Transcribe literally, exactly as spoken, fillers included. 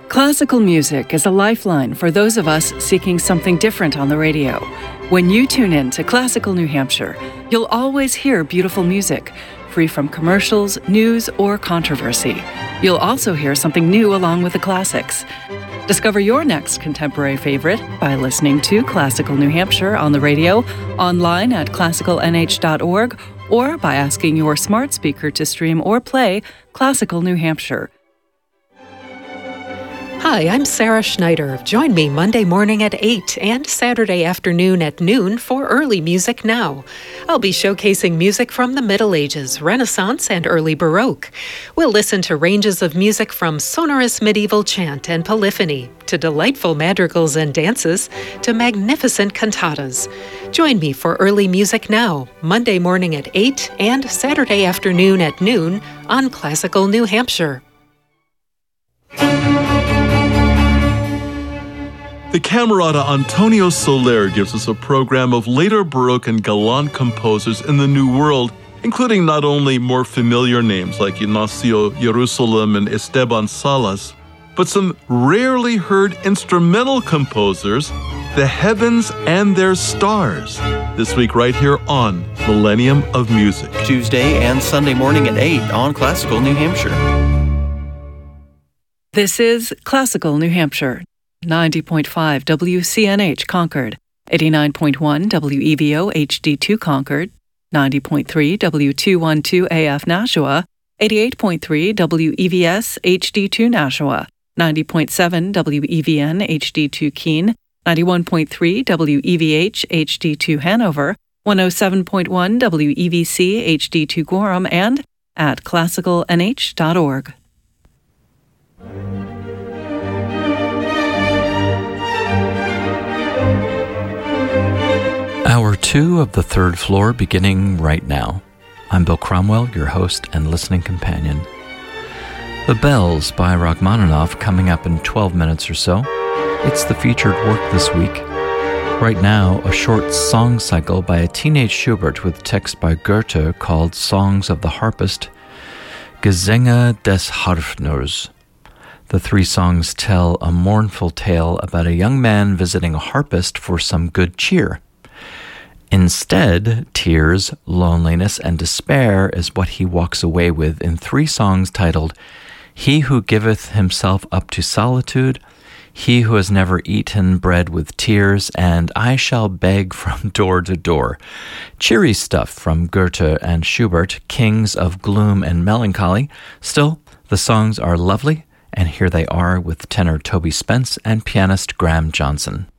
Classical music is a lifeline for those of us seeking something different on the radio. When you tune in to Classical New Hampshire, you'll always hear beautiful music, free from commercials, news, or controversy. You'll also hear something new along with the classics. Discover your next contemporary favorite by listening to Classical New Hampshire on the radio, online at classical n h dot org, or by asking your smart speaker to stream or play Classical New Hampshire. Hi, I'm Sarah Schneider. Join me Monday morning at eight and Saturday afternoon at noon for Early Music Now. I'll be showcasing music from the Middle Ages, Renaissance, and early Baroque. We'll listen to ranges of music from sonorous medieval chant and polyphony, to delightful madrigals and dances, to magnificent cantatas. Join me for Early Music Now, Monday morning at eight and Saturday afternoon at noon on Classical New Hampshire. The Camerata Antonio Soler gives us a program of later Baroque and Galant composers in the New World, including not only more familiar names like Ignacio Jerusalem and Esteban Salas, but some rarely heard instrumental composers, the Heavens and Their Stars, this week right here on Millennium of Music. Tuesday and Sunday morning at eight on Classical New Hampshire. This is Classical New Hampshire. ninety point five W C N H Concord, eighty-nine point one W E V O H D two Concord, ninety point three W two twelve A F Nashua, eighty-eight point three W E V S H D two Nashua, ninety point seven W E V N H D two Keene, ninety-one point three W E V H H D two Hanover, one oh seven point one W E V C H D two Gorham, and at classical n h dot org. Hour two of the third floor beginning right now. I'm Bill Cromwell, your host and listening companion. The Bells by Rachmaninoff coming up in twelve minutes or so. It's the featured work this week. Right now, a short song cycle by a teenage Schubert with text by Goethe called Songs of the Harpist, Gesänge des Harfners. The three songs tell a mournful tale about a young man visiting a harpist for some good cheer. Instead, tears, loneliness, and despair is what he walks away with in three songs titled He Who Giveth Himself Up to Solitude, He Who Has Never Eaten Bread with Tears, and I Shall Beg from Door to Door. Cheery stuff from Goethe and Schubert, kings of gloom and melancholy. Still, the songs are lovely, and here they are with tenor Toby Spence and pianist Graham Johnson.